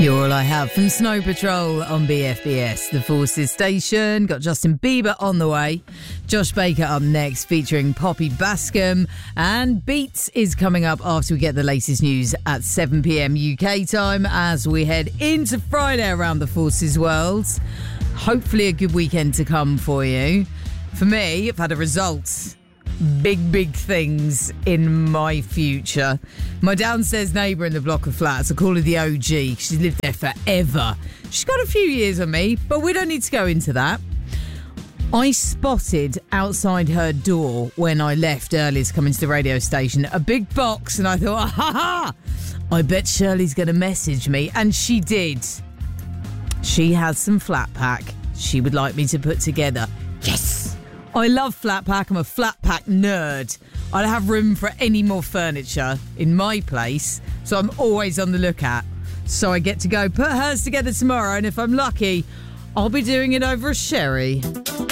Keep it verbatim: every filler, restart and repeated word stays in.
You're all I have from Snow Patrol on B F B S, the Forces station. Got Justin Bieber on the way. Josh Baker up next, featuring Poppy Bascom. And Beats is coming up after we get the latest news at seven p.m. U K time as we head into Friday around the Forces world. Hopefully a good weekend to come for you. For me, I've had a result. Big, big things in my future. My downstairs neighbour in the block of flats, I call her the O G. She's lived there forever. She's got a few years on me, but we don't need to go into that. I spotted outside her door when I left earlier to come into the radio station a big box, and I thought, ha ha! I bet Shirley's going to message me. And she did. She has some flat pack she would like me to put together. Yes! I love flat pack. I'm a flat pack nerd. I don't have room for any more furniture in my place, so I'm always on the lookout. So I get to go put hers together tomorrow, and if I'm lucky, I'll be doing it over a sherry.